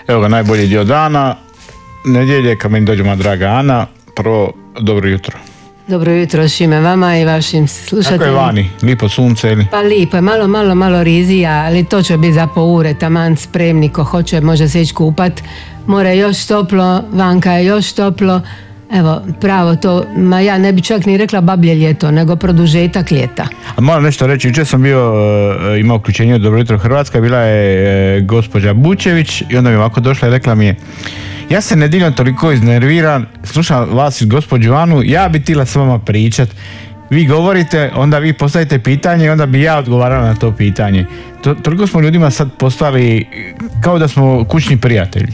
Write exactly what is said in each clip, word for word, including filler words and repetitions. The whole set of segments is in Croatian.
Evo ga, najbolji dio dana, nedjelje, kad meni dođe moja draga Ana. Prvo, dobro jutro. Dobro jutro Šime, vama i vašim slušateljima. Kako je vani? Lipo sunce ili? Pa lipo je, malo, malo, malo rizija, ali to će biti za po ure, taman spremni, ko hoće može se ići kupat. More je još toplo, vanka je još toplo. Evo, pravo to, ma ja ne bi čak ni rekla bablje ljeto, nego produžetak ljeta. A moram nešto reći, jučer sam bio, imao uključenje od Dobro jutro Hrvatska, bila je gospođa Bučević i onda mi ovako došla i rekla mi je: ja se nedjeljom toliko iznerviran, slušam vas i gospođu Anu, ja bi htjela s vama pričat. Vi govorite, onda vi postavite pitanje i onda bi ja odgovarala na to pitanje. To, toliko smo ljudima sad postali kao da smo kućni prijatelji.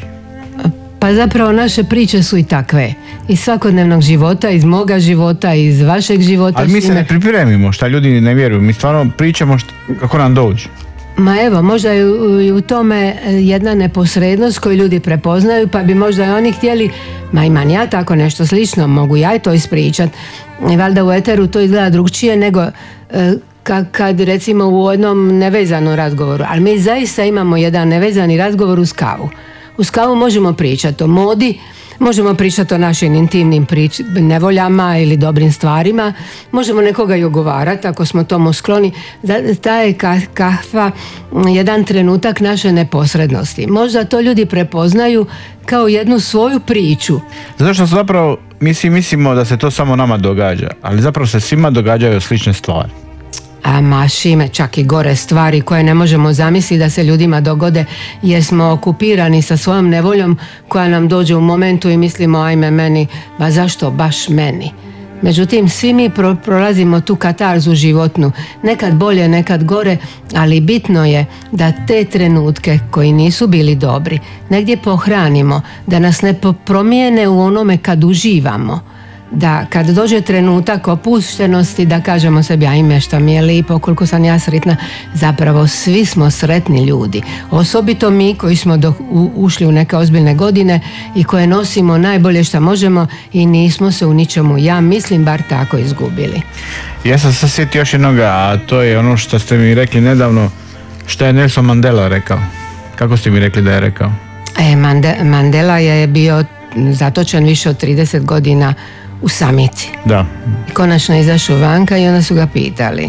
Pa zapravo naše priče su i takve. Iz svakodnevnog života, iz moga života, iz vašeg života. Ali mi se ne pripremimo, šta ljudi ne vjeruju. Mi stvarno pričamo šta, kako nam dođe. Ma evo, možda je u, i u tome jedna neposrednost koju ljudi prepoznaju, pa bi možda i oni htjeli, ma imam ja tako nešto slično, mogu ja i to ispričat. I valjda u eteru to izgleda drugčije nego ka, kad recimo u jednom nevezanom razgovoru. Ali mi zaista imamo jedan nevezani razgovor uz kavu. Uz kavu možemo pričati o modi, možemo pričati o našim intimnim prič, nevoljama ili dobrim stvarima, možemo nekoga i ogovarati ako smo tomu skloni. Ta je kafa jedan trenutak naše neposrednosti. Možda to ljudi prepoznaju kao jednu svoju priču. Zato što zapravo mi svi mislimo da se to samo nama događa, ali zapravo se svima događaju slične stvari. A ma Šime, čak i gore stvari koje ne možemo zamisliti da se ljudima dogode jer smo okupirani sa svojom nevoljom koja nam dođe u momentu i mislimo ajme meni, ba zašto baš meni? Međutim, svi mi pro- prolazimo tu katarzu životnu, nekad bolje, nekad gore, ali bitno je da te trenutke koji nisu bili dobri negdje pohranimo, da nas ne promijene u onome kad uživamo. Da kad dođe trenutak opuštenosti da kažemo sebi ajme šta mi je lipo, koliko sam ja sretna. Zapravo svi smo sretni ljudi, osobito mi koji smo do, u, ušli u neke ozbiljne godine i koje nosimo najbolje što možemo i nismo se u ničemu, ja mislim, bar tako izgubili. Ja sam se sjetio još jednoga, a to je ono što ste mi rekli nedavno, što je Nelson Mandela rekao. Kako ste mi rekli da je rekao? E, Mande, Mandela je bio zatočen više od trideset godina u samici. Da. I konačno je izašao vanka i onda su ga pitali: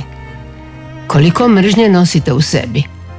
koliko mržnje nosite u sebi?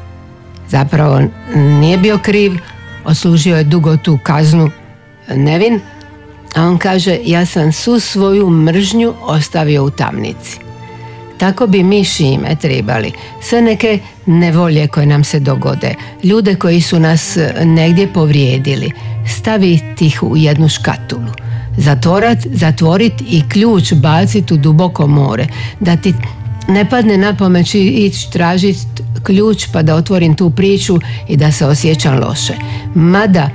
Zapravo nije bio kriv, odslužio je dugo tu kaznu, nevin, a on kaže: ja sam svu svoju mržnju ostavio u tamnici. Tako bi mi, Šime, trebali sve neke nevolje koje nam se dogode, ljude koji su nas negdje povrijedili, staviti ih u jednu škatulu, zatvorat, zatvorit i ključ baciti u duboko more, da ti ne padne na pamet ići tražiti ključ pa da otvorim tu priču i da se osjećam loše. Mada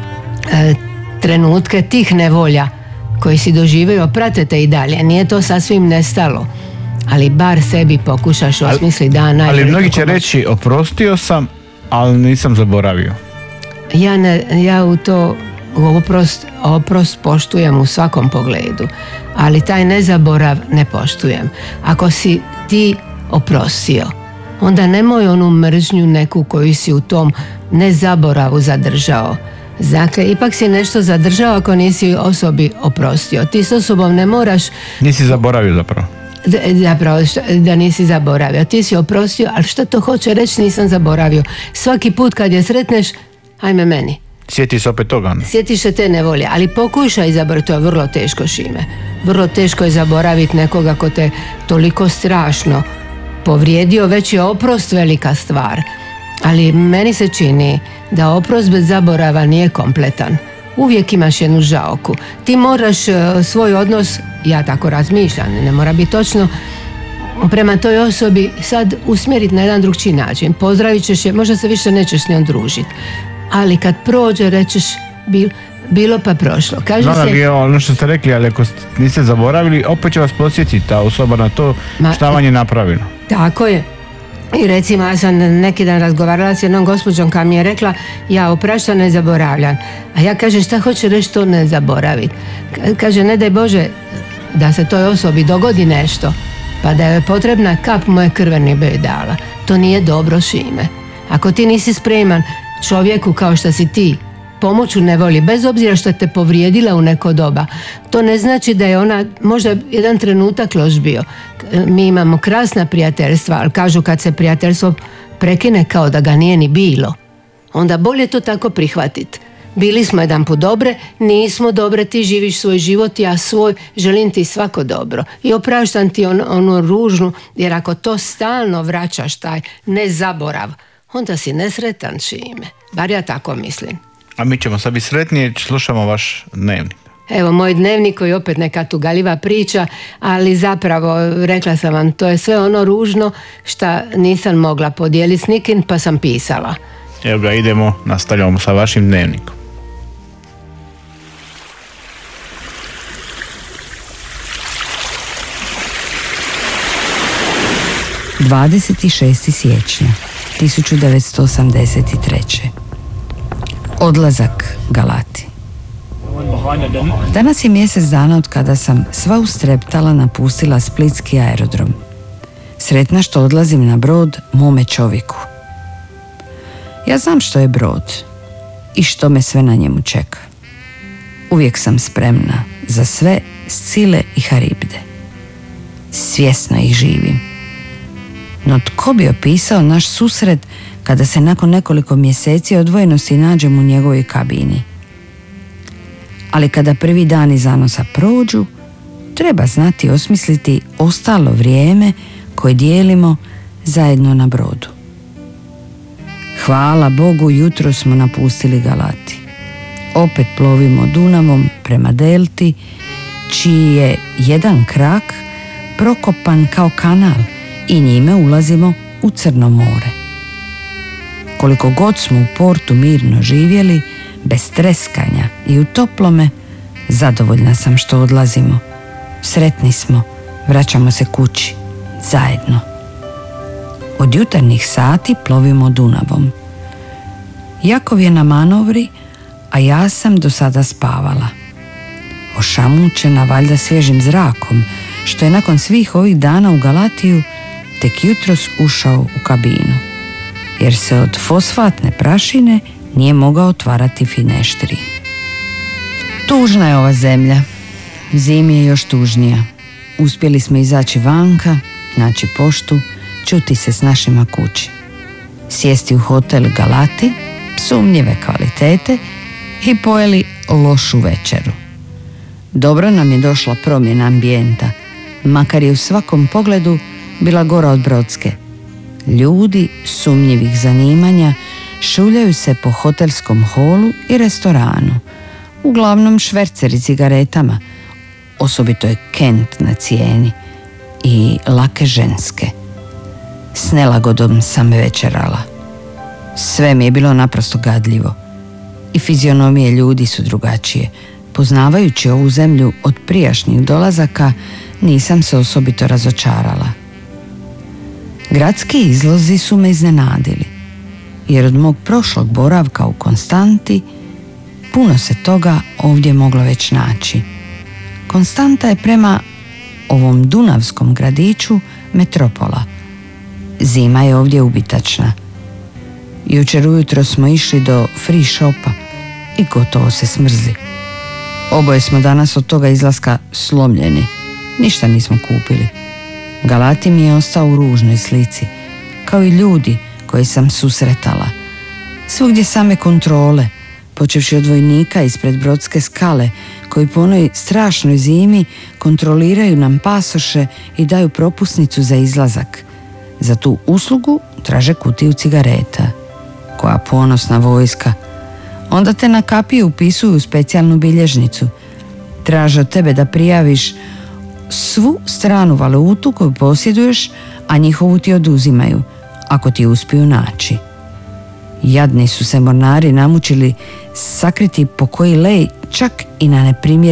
e, trenutke tih nevolja koji si doživio prate te i dalje, nije to sasvim nestalo, ali bar sebi pokušaš osmisliti dana. Ali mnogi će reći oprostio sam, ali nisam zaboravio. Ja, ne, ja u to oprost, oprost poštujem u svakom pogledu, ali taj nezaborav ne poštujem. Ako si ti oprostio, onda nemoj onu mržnju neku koju si u tom nezaboravu zadržao. Dakle, ipak si nešto zadržao ako nisi osobi oprostio. Ti s osobom ne moraš... Nisi zaboravio zapravo. Zapravo, da nisi zaboravio. Ti si oprostio, ali što to hoće reći nisam zaboravio? Svaki put kad je sretneš, ajme meni. Sjeti se opet toga. Ne? Sjetiš se te nevolje, ali pokušaj zaboraviti, to je vrlo teško, Šime. Vrlo teško je zaboraviti nekoga ko te toliko strašno povrijedio, već je oprost velika stvar. Ali meni se čini da oprost bez zaborava nije kompletan. Uvijek imaš jednu žaoku. Ti moraš svoj odnos, ja tako razmišljam, ne mora biti točno, prema toj osobi sad usmjeriti na jedan drugčiji način. Pozdravit ćeš je, možda se više nećeš s njom družiti. Ali kad prođe, rećeš bil, bilo pa prošlo. Kaže no, se... je ono što ste rekli, ali ako niste zaboravili, opet će vas podsjetiti ta osoba na to šta vam je napravilo. Tako je. I recimo, ja sam neki dan razgovarala s jednom gospođom koja mi je rekla: ja opraštam, ne zaboravljam. A ja kažem: šta hoće reći to ne zaboraviti? Kaže: ne daj Bože da se toj osobi dogodi nešto, pa da je potrebna kap moje krvene bi joj dala. To nije dobro, Šime. Ako ti nisi spreman čovjeku kao što si ti pomoć u nevolji, bez obzira što te povrijedila u neko doba. To ne znači da je ona možda jedan trenutak loš bio. Mi imamo krasna prijateljstva, ali kažu kad se prijateljstvo prekine kao da ga nije ni bilo. Onda bolje to tako prihvatiti. Bili smo jedan put dobre, nismo dobre, ti živiš svoj život, ja svoj, želim ti svako dobro. I opraštam ti on, onu ružnu, jer ako to stalno vraćaš taj nezaborav, onda si nesretan čime. Bar ja tako mislim. A mi ćemo sad biti sretniji, slušamo vaš dnevnik. Evo moj dnevnik koji opet neka tugaljiva priča, ali zapravo rekla sam vam, to je sve ono ružno što nisam mogla podijeliti s nikim, pa sam pisala. Evo ga, idemo, nastavljamo sa vašim dnevnikom. dvadeset šestog siječnja tisuću devetsto osamdeset treće. Odlazak Galati. Danas je mjesec dana od kada sam sva ustreptala napustila splitski aerodrom. Sretna što odlazim na brod mome čovjeku. Ja znam što je brod i što me sve na njemu čeka. Uvijek sam spremna za sve Scile i Haribde. Svjesno ih živim. No tko bi opisao naš susret kada se nakon nekoliko mjeseci odvojenosti nađem u njegovoj kabini? Ali kada prvi dani zanosa prođu, treba znati osmisliti ostalo vrijeme koje dijelimo zajedno na brodu. Hvala Bogu, jutro smo napustili Galati. Opet plovimo Dunavom prema delti, čiji je jedan krak prokopan kao kanal i njime ulazimo u Crno more. Koliko god smo u portu mirno živjeli, bez treskanja i u toplome, zadovoljna sam što odlazimo. Sretni smo, vraćamo se kući, zajedno. Od jutarnjih sati plovimo Dunavom. Jakov je na manovri, a ja sam do sada spavala. Ošamučena valjda svježim zrakom, što je nakon svih ovih dana u Galatiju tek jutros ušao u kabinu, jer se od fosfatne prašine nije mogao otvarati fineštri. Tužna je ova zemlja. Zimi je još tužnija. Uspjeli smo izaći vanka, naći poštu, čuti se s našima kući. Sjesti u hotel Galati, sumnjive kvalitete, i pojeli lošu večeru. Dobro nam je došla promjena ambijenta, makar je u svakom pogledu bila gora od brodske. Ljudi sumnjivih zanimanja šuljaju se po hotelskom holu i restoranu, uglavnom šverceri cigaretama, osobito je Kent na cijeni, i lake ženske. S nelagodom sam večerala. Sve mi je bilo naprosto gadljivo. I fizionomije ljudi su drugačije. Poznavajući ovu zemlju od prijašnjih dolazaka, nisam se osobito razočarala. Gradski izlozi su me iznenadili, jer od mog prošlog boravka u Konstanti puno se toga ovdje moglo već naći. Konstanta je prema ovom dunavskom gradiću metropola. Zima je ovdje ubitačna. Jučer ujutro smo išli do free shopa i gotovo se smrzli. Oboje smo danas od toga izlaska slomljeni. Ništa nismo kupili. Galati mi je ostao u ružnoj slici, kao i ljudi koje sam susretala. Svugdje same kontrole, počevši od vojnika ispred Brodske skale, koji po onoj strašnoj zimi kontroliraju nam pasoše i daju propusnicu za izlazak. Za tu uslugu traže kutiju cigareta. Koja ponosna vojska. Onda te na kapiju upisuju u specijalnu bilježnicu. Traže od tebe da prijaviš svu stranu valutu koju posjeduješ, a njihovu ti oduzimaju, ako ti uspiju naći. Jadni su se mornari namučili sakriti po koji lej čak i na neprimjer